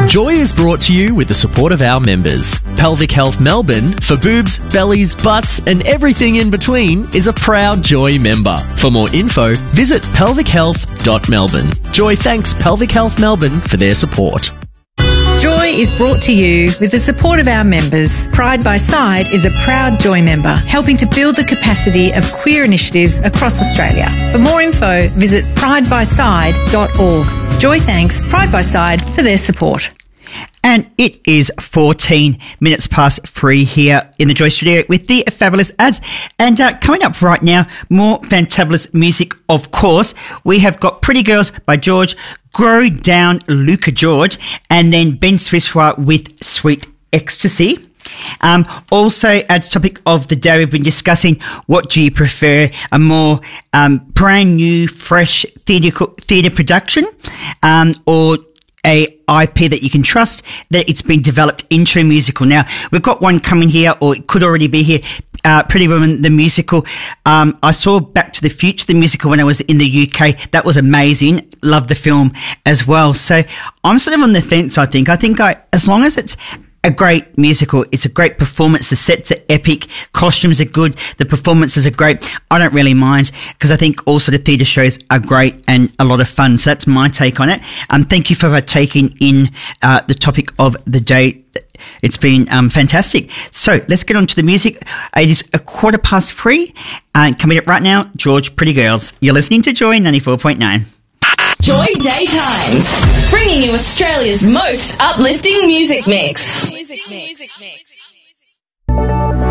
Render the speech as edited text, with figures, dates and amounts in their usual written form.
Joy is brought to you with the support of our members. Pelvic Health Melbourne, for boobs, bellies, butts and everything in between, is a proud Joy member. For more info, visit pelvichealth.melbourne. Joy thanks Pelvic Health Melbourne for their support. Joy is brought to you with the support of our members. Pride by Side is a proud Joy member, helping to build the capacity of queer initiatives across Australia. For more info, visit pridebyside.org. Joy thanks Pride by Side for their support. And it is 14 minutes past 3 here in the Joy Studio with the fabulous ads. And coming up right now, more fantabulous music, of course. We have got Pretty Girls by George, Grow Down Luca George, and then Ben Swiswa with Sweet Ecstasy. Also, ads topic of the day, we've been discussing what do you prefer, a more brand new, fresh theatre production or a IP that you can trust that it's been developed into a musical. Now, we've got one coming here, or it could already be here, Pretty Woman, the musical. I saw Back to the Future, the musical, when I was in the UK. That was amazing. Loved the film as well. So I'm sort of on the fence, I think. As long as it's a great musical, it's a great performance, the sets are epic, costumes are good, the performances are great, I don't really mind, because I think also the theatre shows are great and a lot of fun. So that's my take on it. Thank you for taking in the topic of the day. It's been fantastic. So let's get on to the music. It is 3:15, and coming up right now, George, Pretty Girls. You're listening to Joy 94.9. Joy Daytimes, bringing you Australia's most uplifting music mix.